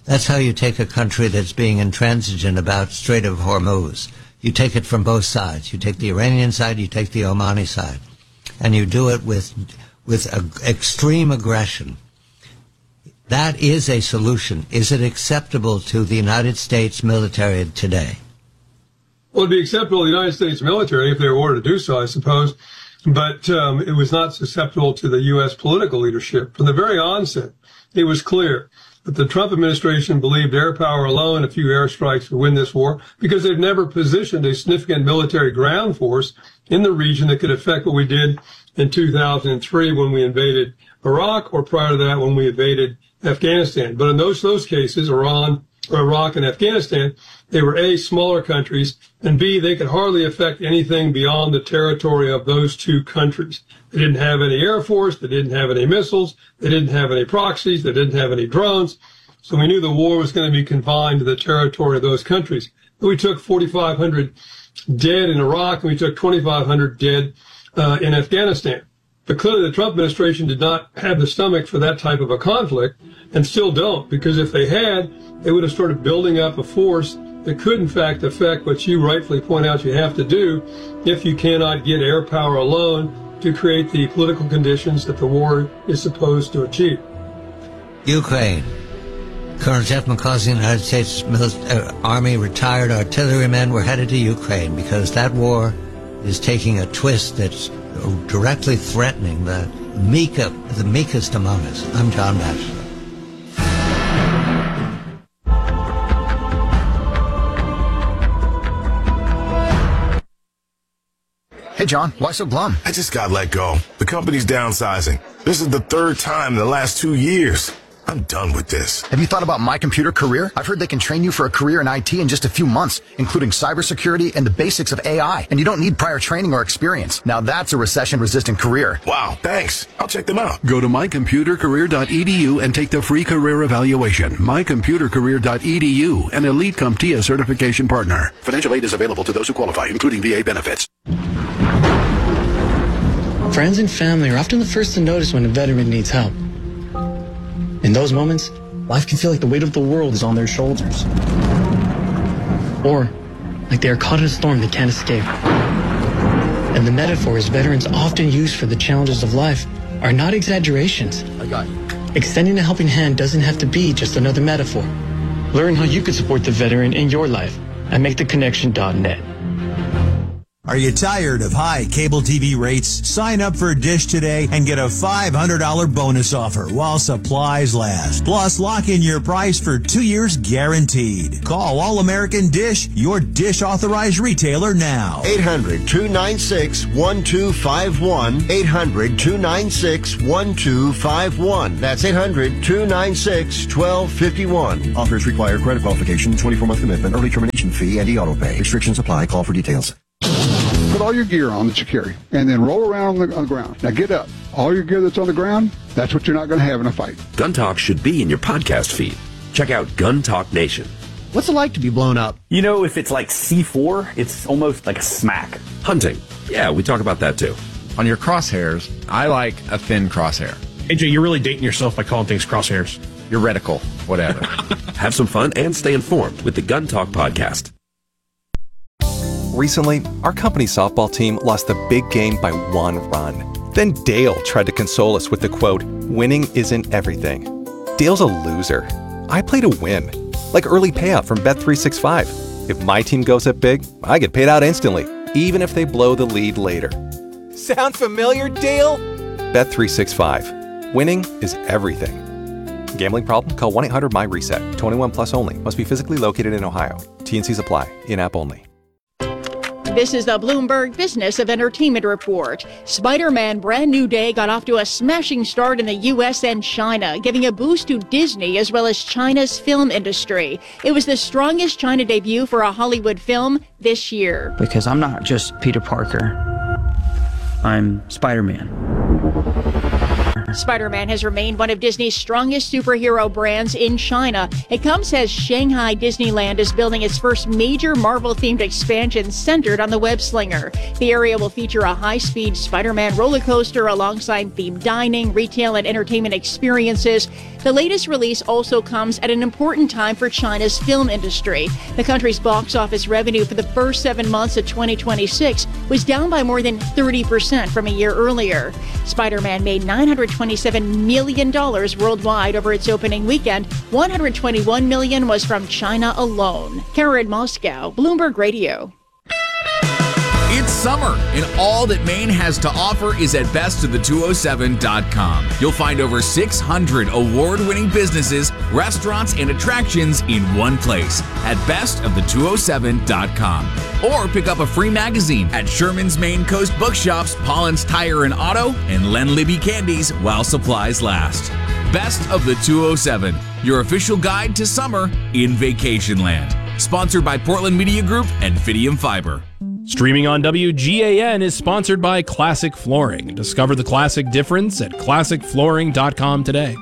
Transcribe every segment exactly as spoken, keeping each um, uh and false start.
That's how you take a country that's being intransigent about Strait of Hormuz. You take it from both sides. You take the Iranian side, you take the Omani side. And you do it with with a, extreme aggression. That is a solution. Is it acceptable to the United States military today? Well, it'd be acceptable to the United States military if they were ordered to do so, I suppose. But um, it was not susceptible to the U S political leadership. From the very onset, it was clear that the Trump administration believed air power alone, a few airstrikes, would win this war because they've never positioned a significant military ground force in the region that could affect what we did in two thousand three when we invaded Iraq, or prior to that when we invaded Afghanistan. But in those those cases, Iran, Iraq, and Afghanistan, they were A, smaller countries, and B, they could hardly affect anything beyond the territory of those two countries. They didn't have any air force, they didn't have any missiles, they didn't have any proxies, they didn't have any drones. So we knew the war was going to be confined to the territory of those countries. We took forty-five hundred dead in Iraq, and we took twenty-five hundred dead uh, in Afghanistan. But clearly the Trump administration did not have the stomach for that type of a conflict, and still don't, because if they had, they would have started building up a force that could, in fact, affect what you rightfully point out you have to do if you cannot get air power alone to create the political conditions that the war is supposed to achieve. Ukraine. Colonel Jeff McCausey, United States Mil- Army retired artillerymen were headed to Ukraine because that war is taking a twist that's directly threatening the meek, the meekest among us. I'm John Batchelor. Hey, John, why so glum? I just got let go. The company's downsizing. This is the third time in the last two years. I'm done with this. Have you thought about My Computer Career? I've heard they can train you for a career in I T in just a few months, including cybersecurity and the basics of A I. And you don't need prior training or experience. Now that's a recession-resistant career. Wow, thanks. I'll check them out. Go to my computer career dot e d u and take the free career evaluation. my computer career dot e d u, an Elite CompTIA certification partner. Financial aid is available to those who qualify, including V A benefits. Friends and family are often the first to notice when a veteran needs help. In those moments, life can feel like the weight of the world is on their shoulders. Or like they are caught in a storm they can't escape. And the metaphors veterans often use for the challenges of life are not exaggerations. I got you. Extending a helping hand doesn't have to be just another metaphor. Learn how you could support the veteran in your life at make the connection dot net. Are you tired of high cable T V rates? Sign up for Dish today and get a five hundred dollars bonus offer while supplies last. Plus, lock in your price for two years guaranteed. Call All-American Dish, your Dish authorized retailer now. eight hundred, two nine six, one two five one. eight hundred, two nine six, one two five one. That's eight hundred, two nine six, one two five one. Offers require credit qualification, twenty-four month commitment, early termination fee, and e-auto pay. Restrictions apply. Call for details. Put all your gear on that you carry, and then roll around on the, on the ground. Now get up. All your gear that's on the ground, that's what you're not going to have in a fight. Gun Talk should be in your podcast feed. Check out Gun Talk Nation. What's it like to be blown up? You know, if it's like C four, it's almost like a smack. Hunting. Yeah, we talk about that too. On your crosshairs, I like a thin crosshair. A J, you're really dating yourself by calling things crosshairs. Your reticle, whatever. Have some fun and stay informed with the Gun Talk podcast. Recently, our company's softball team lost the big game by one run. Then Dale tried to console us with the quote, "Winning isn't everything." Dale's a loser. I play to win. Like early payout from Bet three sixty-five. If my team goes up big, I get paid out instantly, even if they blow the lead later. Sound familiar, Dale? Bet three sixty-five. Winning is everything. Gambling problem? Call one eight hundred my reset. twenty-one plus only. Must be physically located in Ohio. T and Cs apply. In-app only. This is the Bloomberg Business of Entertainment Report. Spider-Man Brand New Day got off to a smashing start in the U S and China, giving a boost to Disney as well as China's film industry. It was the strongest China debut for a Hollywood film this year. Because I'm not just Peter Parker. I'm Spider-Man. Spider-Man has remained one of Disney's strongest superhero brands in China. It comes as Shanghai Disneyland is building its first major Marvel-themed expansion centered on the web-slinger. The area will feature a high-speed Spider-Man roller coaster alongside themed dining, retail, and entertainment experiences. The latest release also comes at an important time for China's film industry. The country's box office revenue for the first seven months of twenty twenty-six was down by more than thirty percent from a year earlier. Spider-Man made nine hundred twenty-seven million dollars worldwide over its opening weekend. one hundred twenty-one million dollars was from China alone. Karen Moscow, Bloomberg Radio. It's summer, and all that Maine has to offer is at best of the two oh seven dot com. You'll find over six hundred award-winning businesses, restaurants, and attractions in one place at best of the two oh seven dot com. Or pick up a free magazine at Sherman's Maine Coast Bookshops, Pollen's Tire and Auto, and Len Libby Candies while supplies last. Best of the two oh seven, your official guide to summer in Vacationland. Sponsored by Portland Media Group and Fidium Fiber. Streaming on W G A N is sponsored by Classic Flooring. Discover the classic difference at classic flooring dot com today.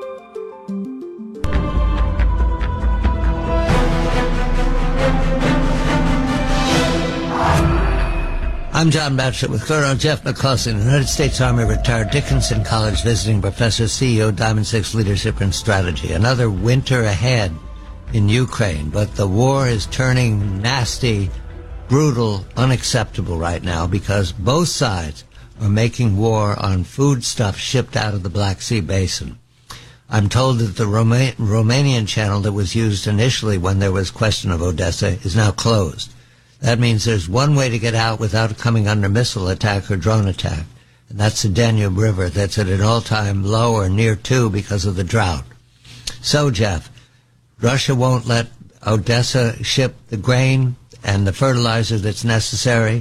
I'm John Batchelor with Colonel Jeff McCausland, United States Army retired Dickinson College visiting professor, C E O, Diamond Six Leadership and Strategy. Another winter ahead in Ukraine, but the war is turning nasty, brutal, unacceptable right now because both sides are making war on foodstuff shipped out of the Black Sea Basin. I'm told that the Roma- Romanian channel that was used initially when there was question of Odessa is now closed. That means there's one way to get out without coming under missile attack or drone attack, and that's the Danube River that's at an all-time low or near two because of the drought. So, Jeff, Russia won't let Odessa ship the grain and the fertilizer that's necessary.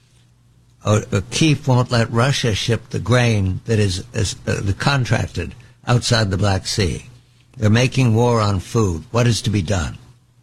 O- Kyiv won't let Russia ship the grain that is, is uh, contracted outside the Black Sea. They're making war on food. What is to be done?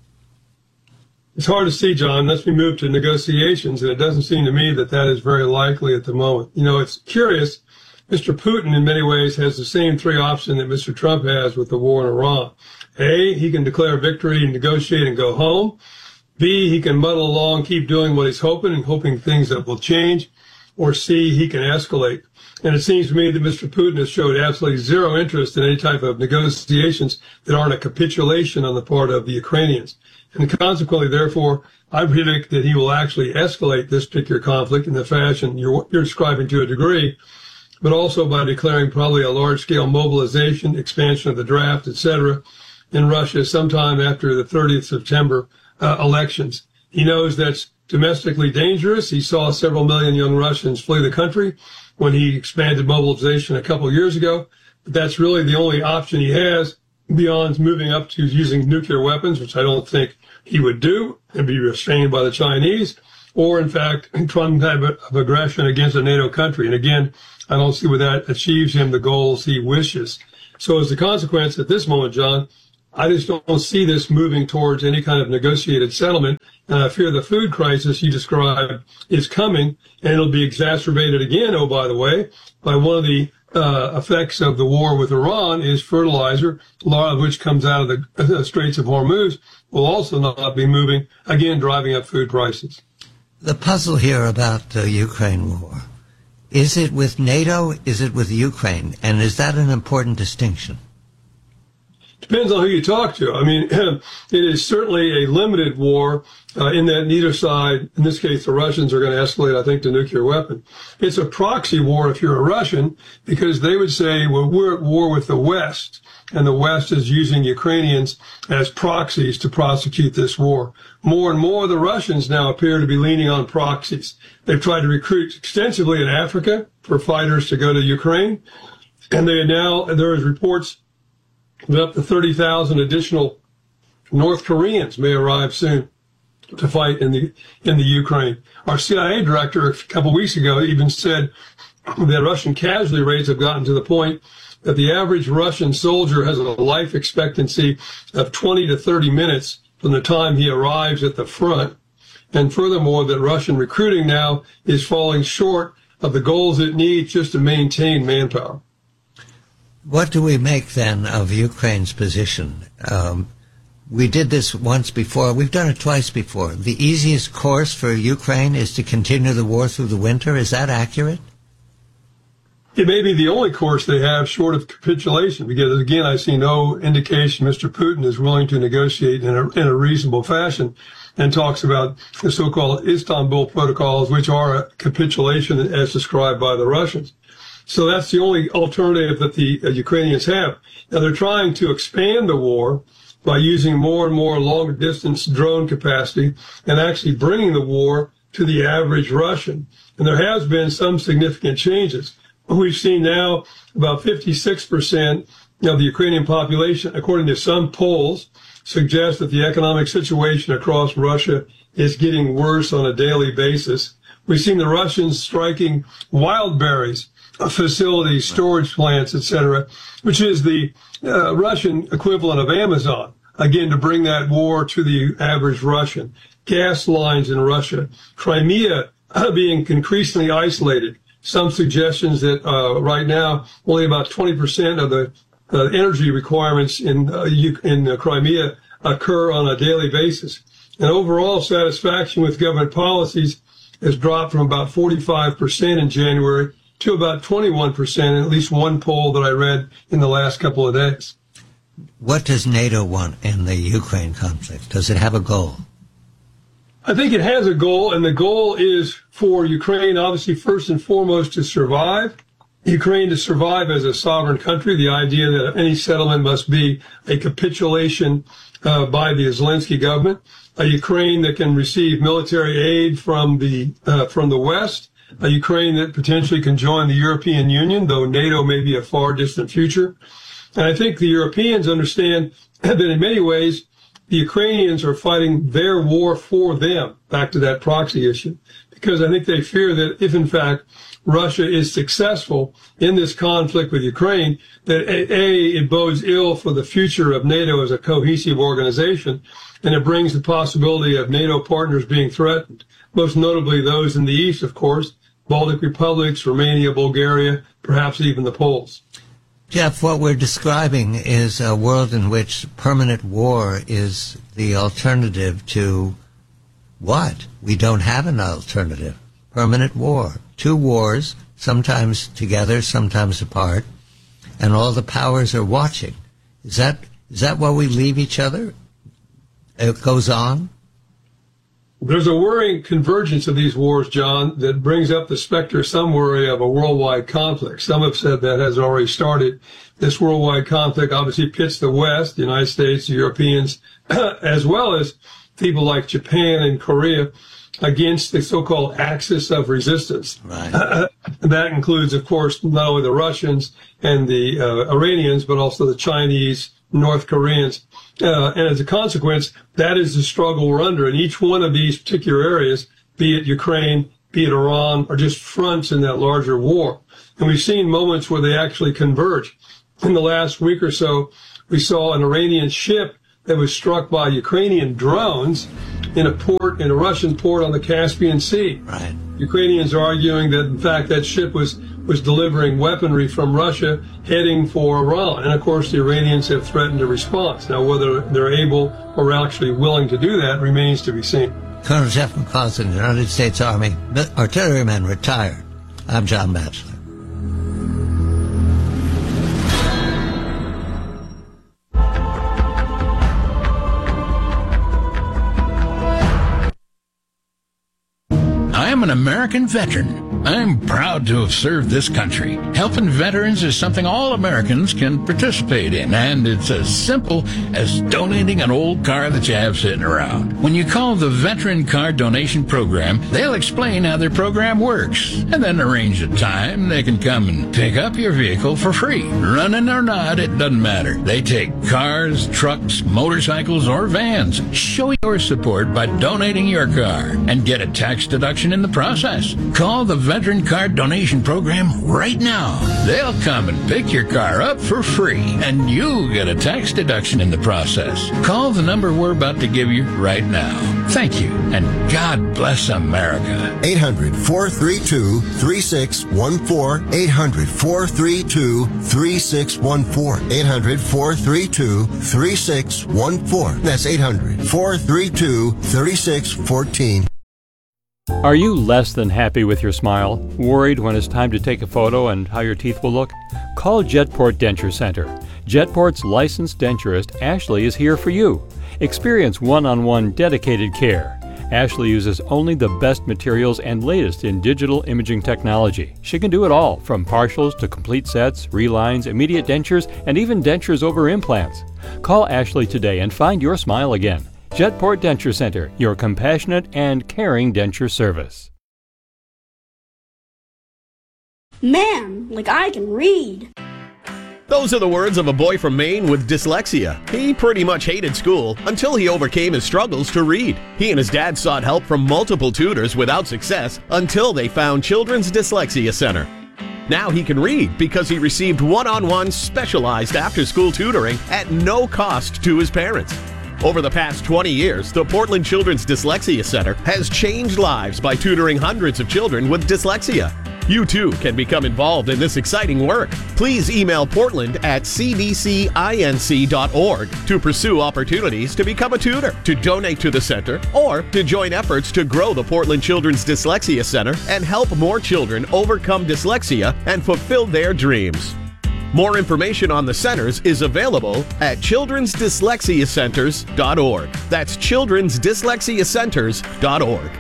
It's hard to see, John, unless we move to negotiations, and it doesn't seem to me that that is very likely at the moment. You know, it's curious. Mister Putin, in many ways, has the same three options that Mister Trump has with the war in Iran. A, he can declare victory and negotiate and go home. B, he can muddle along, keep doing what he's hoping and hoping things that will change. Or C, he can escalate. And it seems to me that Mister Putin has showed absolutely zero interest in any type of negotiations that aren't a capitulation on the part of the Ukrainians. And consequently, therefore, I predict that he will actually escalate this particular conflict in the fashion you're, you're describing to a degree, but also by declaring probably a large-scale mobilization, expansion of the draft, et cetera, in Russia sometime after the thirtieth of September uh, elections. He knows that's domestically dangerous. He saw several million young Russians flee the country when he expanded mobilization a couple of years ago. But that's really the only option he has beyond moving up to using nuclear weapons, which I don't think he would do and be restrained by the Chinese, or in fact, some type of aggression against a NATO country. And again, I don't see where that achieves him the goals he wishes. So as a consequence, at this moment, John, I just don't see this moving towards any kind of negotiated settlement. And I fear the food crisis you described is coming, and it'll be exacerbated again, oh, by the way, by one of the uh, effects of the war with Iran is fertilizer, a lot of which comes out of the uh, Straits of Hormuz, will also not be moving, again, driving up food prices. The puzzle here about the Ukraine war, is it with NATO? Is it with Ukraine? And is that an important distinction? Depends on who you talk to. I mean, it is certainly a limited war uh, in that neither side, in this case, the Russians are going to escalate, I think, to nuclear weapon. It's a proxy war if you're a Russian, because they would say, well, we're at war with the West, and the West is using Ukrainians as proxies to prosecute this war. More and more, the Russians now appear to be leaning on proxies. They've tried to recruit extensively in Africa for fighters to go to Ukraine, and they now, there is reports that up to thirty thousand additional North Koreans may arrive soon to fight in the in the Ukraine. Our C I A director a couple of weeks ago even said that Russian casualty rates have gotten to the point that the average Russian soldier has a life expectancy of twenty to thirty minutes from the time he arrives at the front. And furthermore, that Russian recruiting now is falling short of the goals it needs just to maintain manpower. What do we make then of Ukraine's position? Um, we did this once before. We've done it twice before. The easiest course for Ukraine is to continue the war through the winter. Is that accurate? It may be the only course they have short of capitulation, because, again, I see no indication Mister Putin is willing to negotiate in a, in a reasonable fashion, and talks about the so-called Istanbul protocols, which are a capitulation as described by the Russians. So that's the only alternative that the uh, Ukrainians have. Now, they're trying to expand the war by using more and more longer-distance drone capacity and actually bringing the war to the average Russian. And there has been some significant changes. We've seen now about fifty-six percent of the Ukrainian population, according to some polls, suggest that the economic situation across Russia is getting worse on a daily basis. We've seen the Russians striking Wildberries facilities, storage plants, et cetera, which is the uh, Russian equivalent of Amazon, again, to bring that war to the average Russian. Gas lines in Russia, Crimea uh, being increasingly isolated. Some suggestions that uh, right now only about twenty percent of the uh, energy requirements in uh, in uh, Crimea occur on a daily basis. And overall satisfaction with government policies has dropped from about forty-five percent in January to about twenty-one percent in at least one poll that I read in the last couple of days. What does NATO want in the Ukraine conflict? Does it have a goal? I think it has a goal, and the goal is for Ukraine, obviously, first and foremost, to survive. Ukraine to survive as a sovereign country. The idea that any settlement must be a capitulation uh, by the Zelensky government. A Ukraine that can receive military aid from the uh, from the West. A Ukraine that potentially can join the European Union, though NATO may be a far distant future. And I think the Europeans understand that in many ways, the Ukrainians are fighting their war for them, back to that proxy issue, because I think they fear that if, in fact, Russia is successful in this conflict with Ukraine, that A, A it bodes ill for the future of NATO as a cohesive organization, and it brings the possibility of NATO partners being threatened, most notably those in the east, of course, Baltic republics, Romania, Bulgaria, perhaps even the Poles. Jeff, what we're describing is a world in which permanent war is the alternative to what? We don't have an alternative. Permanent war. Two wars, sometimes together, sometimes apart, and all the powers are watching. Is that is that why we leave each other? It goes on? There's a worrying convergence of these wars, John, that brings up the specter, some worry, of a worldwide conflict. Some have said that has already started. This worldwide conflict obviously pits the West, the United States, the Europeans, as well as people like Japan and Korea against the so-called axis of resistance. Right. Uh, that includes, of course, not only the Russians and the uh, Iranians, but also the Chinese, North Koreans. Uh, and as a consequence, that is the struggle we're under. In each one of these particular areas, be it Ukraine, be it Iran, are just fronts in that larger war. And we've seen moments where they actually converge. In the last week or so, we saw an Iranian ship that was struck by Ukrainian drones in a port, in a Russian port on the Caspian Sea. Right. Ukrainians are arguing that, in fact, that ship was was delivering weaponry from Russia heading for Iran. And, of course, the Iranians have threatened a response. Now, whether they're able or actually willing to do that remains to be seen. Colonel Jeff McCausland, United States Army artilleryman, retired. I'm John Batchelor. I am an American veteran. I'm proud to have served this country. Helping veterans is something all Americans can participate in, and it's as simple as donating an old car that you have sitting around. When you call the Veteran Car Donation Program, they'll explain how their program works, and then arrange a time they can come and pick up your vehicle for free. Running or not, it doesn't matter. They take cars, trucks, motorcycles, or vans. Show your support by donating your car and get a tax deduction in the process. Call the Veteran Card Donation Program right now. They'll come and pick your car up for free, and you get a tax deduction in the process. Call the number we're about to give you right now. Thank you, and God bless America. eight hundred, four three two, three six one four. eight hundred, four three two, three six one four. eight hundred, four three two, three six one four. That's eight hundred, four three two, three six one four. Are you less than happy with your smile? Worried when it's time to take a photo and how your teeth will look? Call Jetport Denture Center. Jetport's licensed denturist, Ashley, is here for you. Experience one-on-one dedicated care. Ashley uses only the best materials and latest in digital imaging technology. She can do it all, from partials to complete sets, relines, immediate dentures, and even dentures over implants. Call Ashley today and find your smile again. Jetport Denture Center, your compassionate and caring denture service. Man, like I can read. Those are the words of a boy from Maine with dyslexia. He pretty much hated school until he overcame his struggles to read. He and his dad sought help from multiple tutors without success until they found Children's Dyslexia Center. Now he can read because he received one-on-one specialized after-school tutoring at no cost to his parents. Over the past twenty years, the Portland Children's Dyslexia Center has changed lives by tutoring hundreds of children with dyslexia. You too can become involved in this exciting work. Please email Portland at c d c inc dot org to pursue opportunities to become a tutor, to donate to the center, or to join efforts to grow the Portland Children's Dyslexia Center and help more children overcome dyslexia and fulfill their dreams. More information on the centers is available at children's dyslexia centers dot org. That's children's dyslexia centers dot org.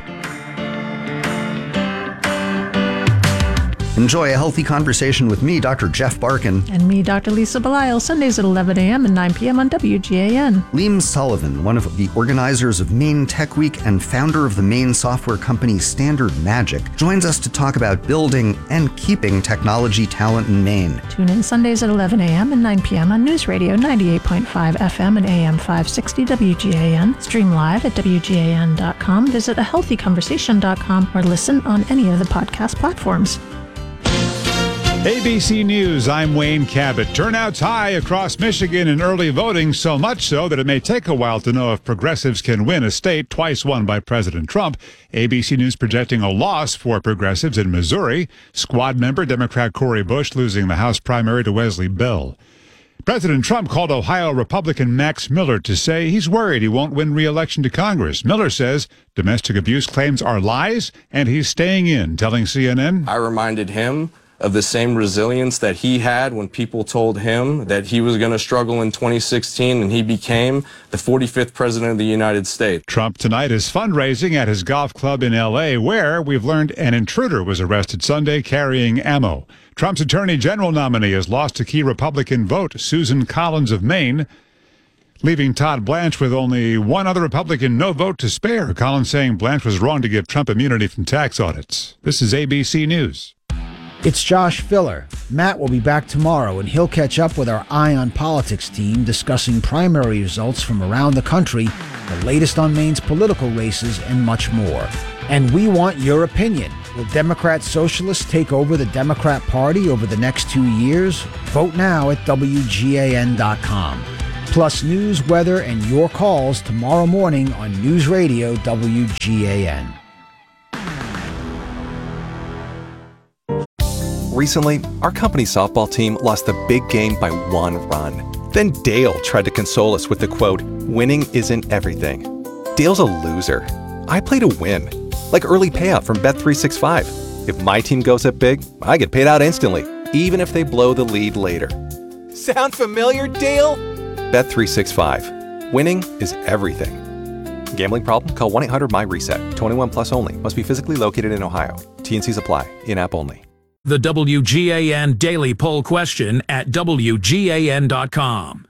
Enjoy a healthy conversation with me, Doctor Jeff Barkin. And me, Doctor Lisa Belisle, Sundays at eleven a.m. and nine p.m. on W G A N. Liam Sullivan, one of the organizers of Maine Tech Week and founder of the Maine software company Standard Magic, joins us to talk about building and keeping technology talent in Maine. Tune in Sundays at eleven a.m. and nine p.m. on News Radio ninety-eight point five F M and A M five sixty W G A N. Stream live at W G A N dot com, visit a healthy conversation dot com, or listen on any of the podcast platforms. A B C News, I'm Wayne Cabot. Turnout's high across Michigan in early voting, so much so that it may take a while to know if progressives can win a state twice won by President Trump. A B C News projecting a loss for progressives in Missouri. Squad member Democrat Cori Bush losing the House primary to Wesley Bell. President Trump called Ohio Republican Max Miller to say he's worried he won't win re-election to Congress. Miller says domestic abuse claims are lies, and he's staying in, telling C N N. I reminded him of the same resilience that he had when people told him that he was going to struggle in twenty sixteen, and he became the forty-fifth president of the United States. Trump tonight is fundraising at his golf club in L A, where we've learned an intruder was arrested Sunday carrying ammo. Trump's Attorney General nominee has lost a key Republican vote, Susan Collins of Maine, leaving Todd Blanche with only one other Republican no vote to spare. Collins saying Blanche was wrong to give Trump immunity from tax audits. This is A B C News. It's Josh Filler. Matt will be back tomorrow, and he'll catch up with our Eye on Politics team discussing primary results from around the country, the latest on Maine's political races, and much more. And we want your opinion. Will Democrat Socialists take over the Democrat Party over the next two years? Vote now at W G A N dot com. Plus news, weather, and your calls tomorrow morning on News Radio W G A N. Recently, our company's softball team lost the big game by one run. Then Dale tried to console us with the quote, "Winning isn't everything." Dale's a loser. I play to win. Like early payout from Bet three sixty-five. If my team goes up big, I get paid out instantly, even if they blow the lead later. Sound familiar, Dale? Bet three sixty-five. Winning is everything. Gambling problem? Call one eight hundred M Y reset. twenty-one plus only. Must be physically located in Ohio. T and Cs apply. In-app only. The W G A N Daily Poll question at W G A N dot com.